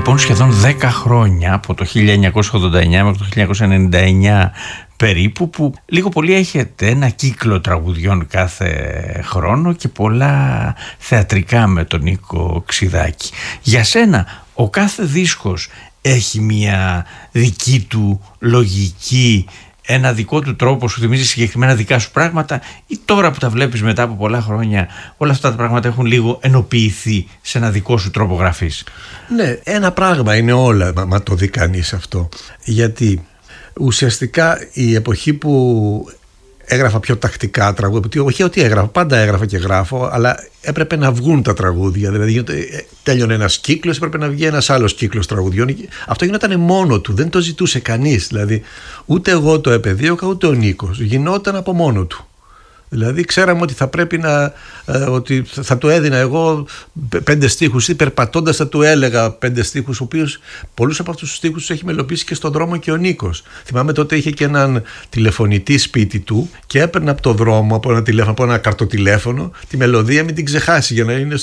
λοιπόν σχεδόν 10 χρόνια, από το 1989 μέχρι το 1999 περίπου, που λίγο πολύ έχετε ένα κύκλο τραγουδιών κάθε χρόνο και πολλά θεατρικά με τον Νίκο Ξηδάκη. Για σένα ο κάθε δίσκος έχει μια δική του λογική, ένα δικό του τρόπο, σου θυμίζει συγκεκριμένα δικά σου πράγματα, ή τώρα που τα βλέπεις μετά από πολλά χρόνια όλα αυτά τα πράγματα έχουν λίγο ενοποιηθεί σε ένα δικό σου τρόπο γραφής? Ναι, ένα πράγμα είναι όλα, μα το δει κανείς αυτό. Γιατί ουσιαστικά η εποχή που έγραφα πιο τακτικά τραγούδια, όχι ότι έγραφα, πάντα έγραφα και γράφω, αλλά έπρεπε να βγουν τα τραγούδια. Δηλαδή τέλειωνε ένας κύκλος, έπρεπε να βγει ένας άλλος κύκλος τραγουδιών. Αυτό γινόταν μόνο του, δεν το ζητούσε κανείς. Δηλαδή ούτε εγώ το επεδίωκα, ούτε ο Νίκος. Γινόταν από μόνο του. Δηλαδή ξέραμε ότι θα πρέπει ότι θα του έδινα εγώ 5 στίχους ή περπατώντας θα του έλεγα 5 στίχους, ο οποίος πολλούς από αυτούς τους στίχους τους έχει μελοποιήσει και στον δρόμο και ο Νίκος. Θυμάμαι τότε είχε και έναν τηλεφωνητή σπίτι του και έπαιρνε από το δρόμο, από ένα καρτοτηλέφωνο, τη μελωδία, μην την ξεχάσει για να είναι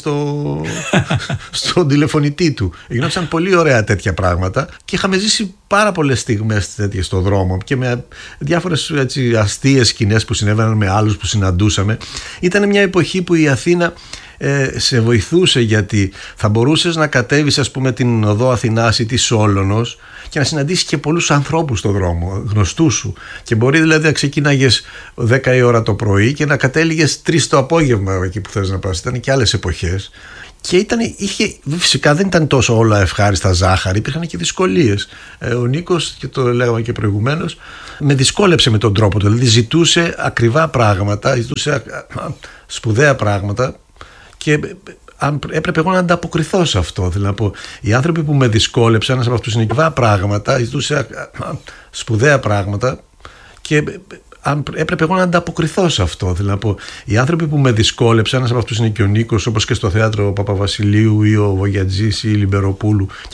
στον τηλεφωνητή του. Γινόταν πολύ ωραία τέτοια πράγματα και είχαμε ζήσει πάρα πολλές στιγμές τέτοιες στον δρόμο και με διάφορες αστείες σκηνές που συνέβαιναν με άλλους που συναντούσαμε. Ήταν μια εποχή που η Αθήνα σε βοηθούσε, γιατί θα μπορούσες να κατέβεις, ας πούμε, την οδό Αθηνάς ή τη Σόλωνος και να συναντήσεις και πολλούς ανθρώπους στον δρόμο, γνωστούς σου, και μπορεί δηλαδή να ξεκίναγες 10 η ώρα το πρωί και να κατέληγες 3 το απόγευμα εκεί που θες να πας. Ήταν και άλλες εποχές. Και φυσικά δεν ήταν τόσο όλα ευχάριστα ζάχαρη, υπήρχαν και δυσκολίες. Ο Νίκος, και το λέγαμε και προηγουμένως, με δυσκόλεψε με τον τρόπο του. Δηλαδή ζητούσε ακριβά πράγματα, ζητούσε σπουδαία πράγματα και έπρεπε εγώ να ανταποκριθώ σε αυτό. Δηλαδή, οι άνθρωποι που με δυσκόλεψαν, ένας από αυτούς είναι ακριβά πράγματα, ζητούσε σπουδαία πράγματα και έπρεπε εγώ να ανταποκριθώ σε αυτό. Δηλαδή, οι άνθρωποι που με δυσκόλεψαν, ένας από αυτούς είναι και ο Νίκος, όπως και στο θέατρο Παπαβασιλείου ή ο Βογιατζής ή η Λιμπεροπούλου.